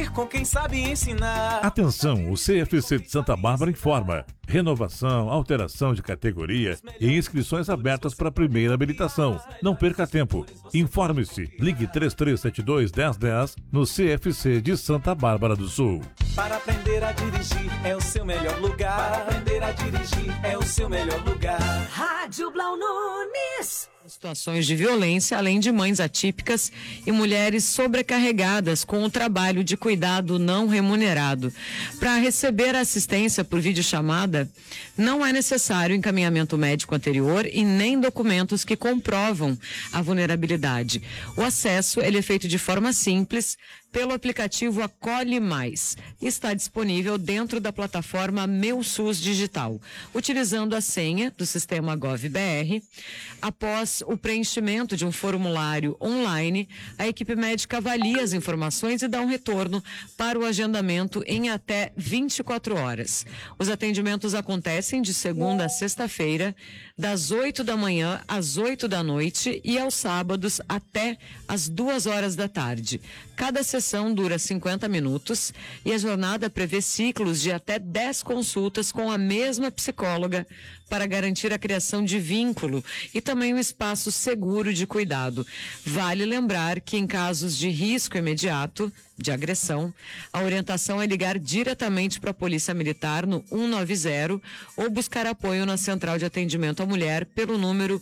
Aprender com quem sabe ensinar. Atenção, o CFC de Santa Bárbara informa. Renovação, alteração de categoria e inscrições abertas para a primeira habilitação. Não perca tempo. Informe-se. Ligue 3372-1010 no CFC de Santa Bárbara do Sul. Para aprender a dirigir é o seu melhor lugar. Para aprender a dirigir é o seu melhor lugar. Rádio Blau Nunes. Situações de violência, além de mães atípicas e mulheres sobrecarregadas com o trabalho de cuidado não remunerado. Para receber a assistência por videochamada, não é necessário encaminhamento médico anterior e nem documentos que comprovam a vulnerabilidade. O acesso ele é feito de forma simples pelo aplicativo Acolhe Mais. Está disponível dentro da plataforma Meu SUS Digital, utilizando a senha do sistema GovBR. Após o preenchimento de um formulário online, a equipe médica avalia as informações e dá um retorno para o agendamento em até 24 horas. Os atendimentos acontecem de segunda a sexta-feira, das 8 da manhã às 8 da noite e aos sábados até às 2 horas da tarde. Cada sessão dura 50 minutos e a jornada prevê ciclos de até 10 consultas com a mesma psicóloga para garantir a criação de vínculo e também um espaço seguro de cuidado. Vale lembrar que em casos de risco imediato de agressão, a orientação é ligar diretamente para a Polícia Militar no 190 ou buscar apoio na Central de Atendimento à Mulher pelo número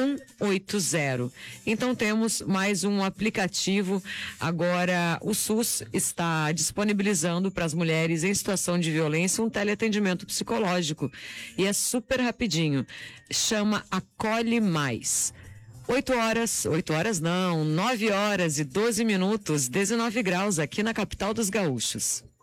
180. Então temos mais um aplicativo. Agora o SUS está disponibilizando para as mulheres em situação de violência um teleatendimento psicológico e é super rapidinho. Chama Acolhe Mais. 9 horas e 12 minutos, 19 graus aqui na capital dos gaúchos.